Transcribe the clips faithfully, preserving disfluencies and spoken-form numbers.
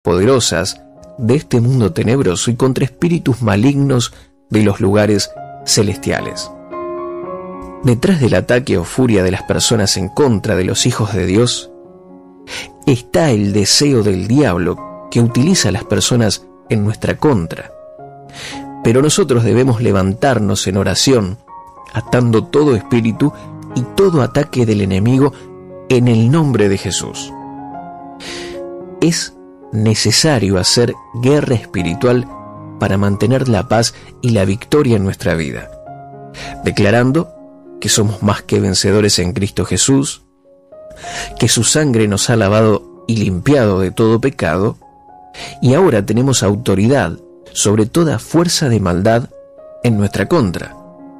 poderosas de este mundo tenebroso y contra espíritus malignos de los lugares celestiales. Detrás del ataque o furia de las personas en contra de los hijos de Dios está el deseo del diablo que utiliza a las personas en nuestra contra. Pero nosotros debemos levantarnos en oración, atando todo espíritu y todo ataque del enemigo en el nombre de Jesús. Es necesario hacer guerra espiritual para mantener la paz y la victoria en nuestra vida, declarando que somos más que vencedores en Cristo Jesús, que su sangre nos ha lavado y limpiado de todo pecado, y ahora tenemos autoridad sobre toda fuerza de maldad en nuestra contra.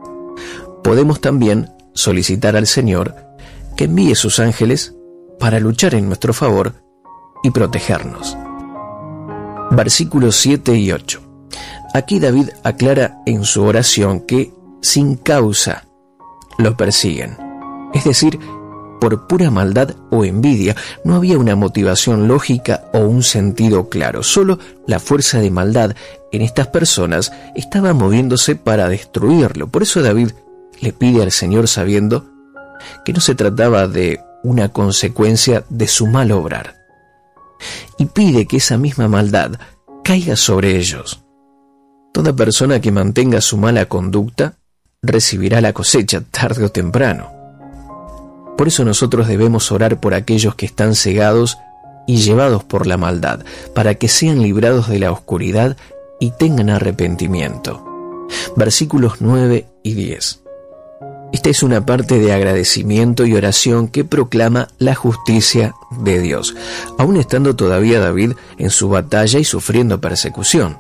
Podemos también solicitar al Señor que envíe sus ángeles para luchar en nuestro favor y protegernos. Versículos siete y ocho. Aquí David aclara en su oración que sin causa lo persiguen, es decir, por pura maldad o envidia. No había una motivación lógica o un sentido claro, solo la fuerza de maldad en estas personas estaba moviéndose para destruirlo. Por eso David le pide al Señor, sabiendo que no se trataba de una consecuencia de su mal obrar, y pide que esa misma maldad caiga sobre ellos. Toda persona que mantenga su mala conducta recibirá la cosecha tarde o temprano. Por eso nosotros debemos orar por aquellos que están cegados y llevados por la maldad, para que sean librados de la oscuridad y tengan arrepentimiento. Versículos nueve y diez. Esta es una parte de agradecimiento y oración que proclama la justicia de Dios, aun estando todavía David en su batalla y sufriendo persecución.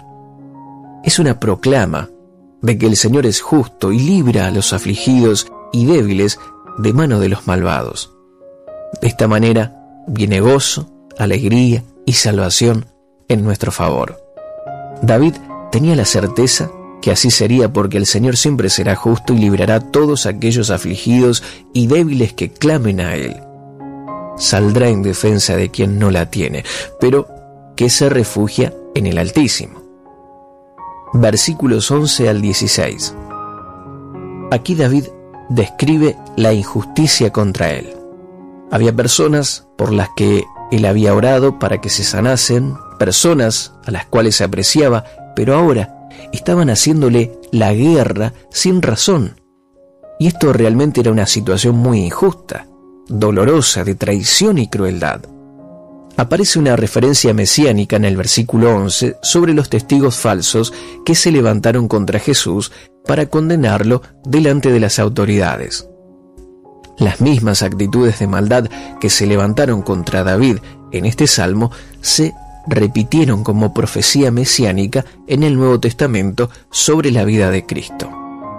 Es una proclama de que el Señor es justo y libra a los afligidos y débiles de mano de los malvados. De esta manera viene gozo, alegría y salvación en nuestro favor. David tenía la certeza que así sería, porque el Señor siempre será justo y librará a todos aquellos afligidos y débiles que clamen a Él. Saldrá en defensa de quien no la tiene, pero que se refugia en el Altísimo. Versículos once al dieciséis. Aquí David describe la injusticia contra él. Había personas por las que él había orado para que se sanasen, personas a las cuales se apreciaba, pero ahora estaban haciéndole la guerra sin razón. Y esto realmente era una situación muy injusta, dolorosa, de traición y crueldad. Aparece una referencia mesiánica en el versículo once sobre los testigos falsos que se levantaron contra Jesús para condenarlo delante de las autoridades. Las mismas actitudes de maldad que se levantaron contra David en este salmo se repitieron como profecía mesiánica en el Nuevo Testamento sobre la vida de Cristo.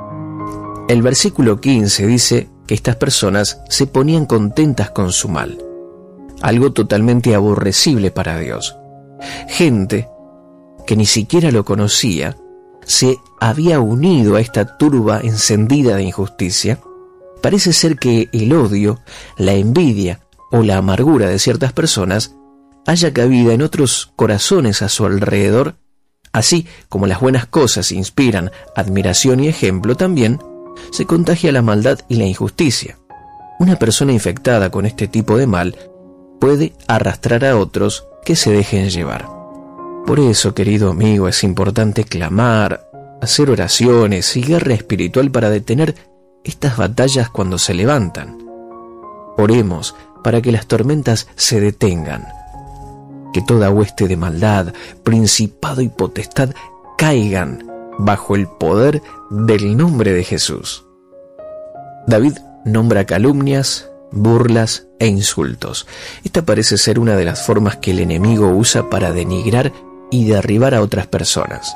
El versículo quince dice que estas personas se ponían contentas con su mal, algo totalmente aborrecible para Dios. Gente que ni siquiera lo conocía se había unido a esta turba encendida de injusticia. Parece ser que el odio, la envidia o la amargura de ciertas personas haya cabida en otros corazones a su alrededor. Así como las buenas cosas inspiran admiración y ejemplo, también se contagia la maldad y la injusticia. Una persona infectada con este tipo de mal puede arrastrar a otros que se dejen llevar. Por eso, querido amigo, es importante clamar, hacer oraciones y guerra espiritual para detener estas batallas cuando se levantan. Oremos para que las tormentas se detengan, que toda hueste de maldad, principado y potestad caigan bajo el poder del nombre de Jesús. David nombra calumnias, burlas e insultos. Esta parece ser una de las formas que el enemigo usa para denigrar y derribar a otras personas.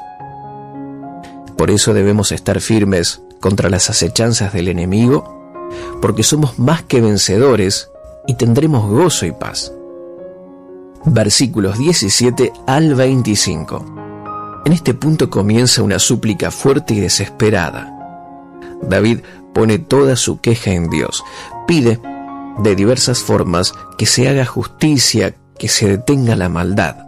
Por eso debemos estar firmes contra las acechanzas del enemigo, porque somos más que vencedores y tendremos gozo y paz. Versículos diecisiete al veinticinco. En este punto comienza una súplica fuerte y desesperada. David pone toda su queja en Dios, pide de diversas formas que se haga justicia, que se detenga la maldad.